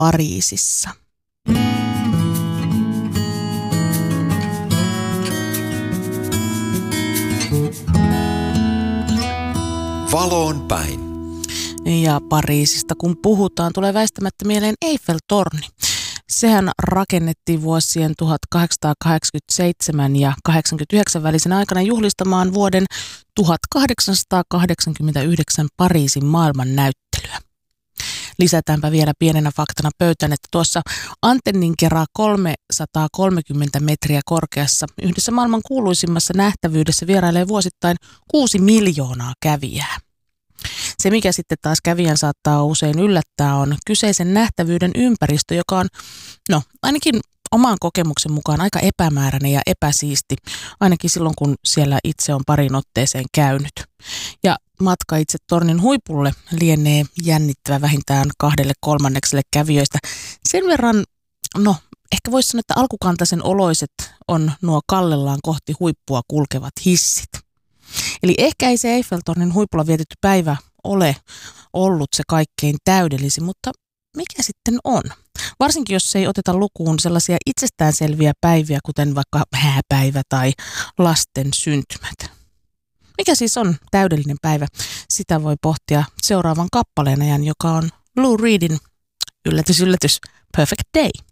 Pariisissa. Valoon päin. Ja Pariisista kun puhutaan, tulee väistämättä mieleen Eiffel-torni. Sehän rakennettiin vuosien 1887 ja 89 välisenä aikana juhlistamaan vuoden 1889 Pariisin maailmannäyttelyä. Lisätäänpä vielä pienenä faktana pöytään, että tuossa antennin kerran 330 metriä korkeassa yhdessä maailman kuuluisimmassa nähtävyydessä vierailee vuosittain 6 miljoonaa kävijää. Se, mikä sitten taas kävijän saattaa usein yllättää, on kyseisen nähtävyyden ympäristö, joka on, ainakin oman kokemuksen mukaan aika epämääräinen ja epäsiisti, ainakin silloin, kun siellä itse on parin otteeseen käynyt. Ja matka itse tornin huipulle lienee jännittävä vähintään 2/3 kävijöistä. Sen verran, ehkä voisi sanoa, että alkukantaisen oloiset on nuo kallellaan kohti huippua kulkevat hissit. Eli ehkä ei se Eiffel-tornin huipulla vietetty päivä ole ollut se kaikkein täydellisin, mutta mikä sitten on? Varsinkin jos ei oteta lukuun sellaisia itsestäänselviä päiviä, kuten vaikka hääpäivä tai lasten syntymät. Mikä siis on täydellinen päivä? Sitä voi pohtia seuraavan kappaleen ajan, joka on Lou Reedin yllätys, Perfect Day.